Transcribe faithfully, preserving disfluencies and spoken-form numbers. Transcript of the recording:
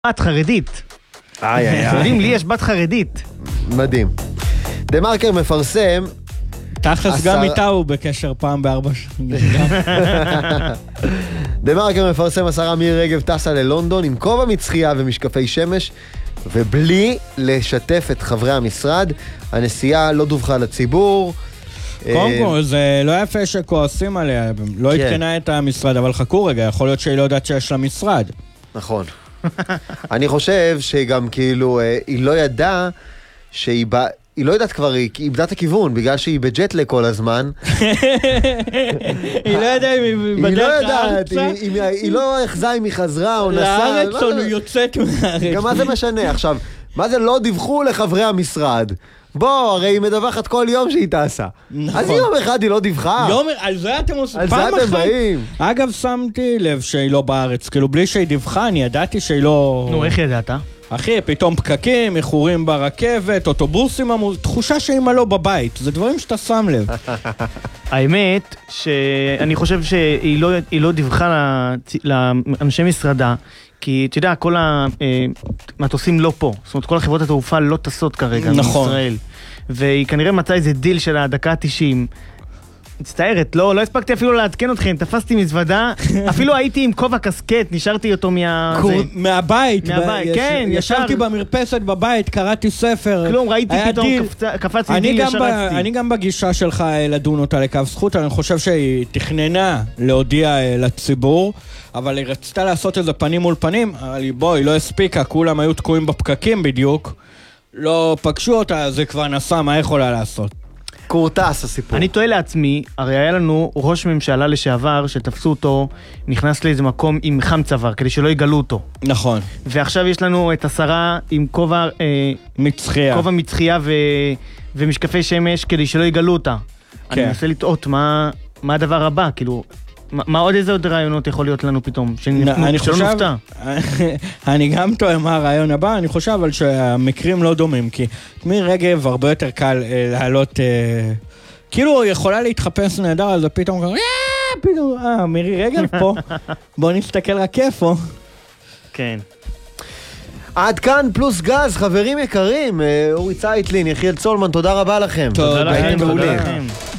בת חרדית. איי, איי, אתם יודעים, לי יש בת חרדית. מדהים. דה מרקר מפרסם... תכלס גם איתה הוא בקשר פעם בארבע שנים. דה מרקר מפרסם השרה מירי רגב טסה ללונדון עם כובע מצחייה ומשקפי שמש, ובלי לשתף את חברי המשרד. הנסיעה לא דווחה לציבור. קודם כל, זה לא יפה שכועסים עליה, לא התקנה את המשרד, אבל חכו רגע, יכול להיות שהיא לא יודעת שיש לה משרד. נכון. אני חושב שגם כאילו, היא לא ידעה שהיא באה, היא לא יודעת כבר, היא איבדה את הכיוון, בגלל שהיא בג'טלג כל הזמן. היא לא יודעת אם היא בדרך לארצה. היא לא החזה אם היא חזרה או נסעה. לארץ או יוצאת מהארץ. גם מה זה משנה? עכשיו, מה זה לא דיווחו לחברי המשרד? בוא, הרי היא מדווחת כל יום שהיא טסה. אז יום אחד היא לא דיווחה. על זה אתם עושים. על זה אתם באים. אגב, שמתי לב שהיא לא בארץ. כאילו, בלי שהיא דיווחה, אני ידעתי שהיא לא... נו, איך ידעת? אחי, פתאום פקקים, איחורים ברכבת, אוטובוסים, תחושה שאימא לא בבית. זה דברים שאתה שם לב. האמת שאני חושב שהיא לא, היא לא דיווחה לאנשי משרדה, כי אתה יודע, כל המטוסים לא פה. זאת אומרת, כל החברות התעופה לא טסות כרגע מישראל. והיא כנראה מצאה איזה דיל של הדקה ה-תשעים. מצטערת, לא, לא הספקתי אפילו לעדכן אתכם, תפסתי מזוודה, אפילו הייתי עם כובע קסקט, נשארתי אותו מה... מהבית, מהבית, כן, ישבתי במרפסת בבית, קראתי ספר. כלום, ראיתי פתאום, קפצתי דיל, ישר רצתי. אני גם בגישה שלך לדון אותה לקו זכות, אני חושב שהיא תכננה להודיע לציבור, אבל היא רצתה לעשות איזה פנים מול פנים, אבל בוא, היא לא הספיקה, כולם היו תקועים בפקקים בדיוק, לא פגשו אותה, זה כבר נסע, מה יכולה לעשות? קורטס הסיפור. אני טועה לעצמי, הרי היה לנו ראש ממשלה לשעבר שתפסו אותו, נכנס לאיזה מקום עם חם צוואר, כדי שלא יגלו אותו. נכון. ועכשיו יש לנו את השרה עם כובע אה, מצחייה. כובע מצחייה ו... ומשקפי שמש, כדי שלא יגלו אותה. כן. אני מנסה לטעות, מה, מה הדבר הבא? כאילו, מה, מה עוד איזה עוד רעיונות יכול להיות לנו פתאום? אני חושב, אני גם טועה מה הרעיון הבא, אני חושב אבל שהמקרים לא דומים, כי מירי רגב הרבה יותר קל לעלות, כאילו יכולה להתחפש נהדר, אז פתאום ככה, פתאום, אה, מירי רגב פה, בוא נסתכל רק איפה. כן. עד כאן פלוס גז, חברים יקרים, אורי צייטלין, יחיאל צולמן, תודה רבה לכם. תודה לכם. תודה לכם.